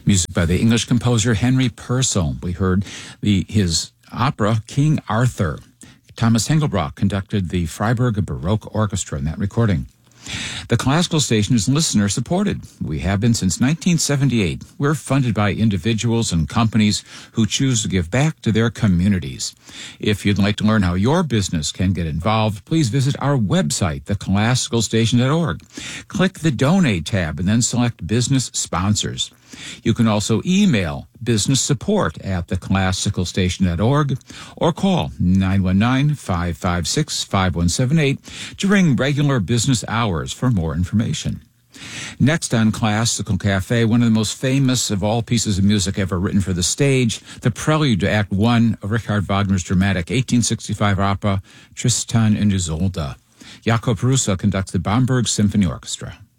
Music by the English composer Henry Purcell. We heard his opera King Arthur. Thomas Hengelbrock conducted the Freiburg Baroque Orchestra in that recording. The Classical Station is listener-supported. We have been since 1978. We're funded by individuals and companies who choose to give back to their communities. If you'd like to learn how your business can get involved, please visit our website, theclassicalstation.org. Click the Donate tab and then select Business Sponsors. You can also email businesssupport@theclassicalstation.org or call 919-556-5178 during regular business hours for more information. Next on Classical Cafe, one of the most famous of all pieces of music ever written for the stage, the prelude to Act 1 of Richard Wagner's dramatic 1865 opera Tristan und Isolde. Jakob Rusa conducts the Bamberg Symphony Orchestra.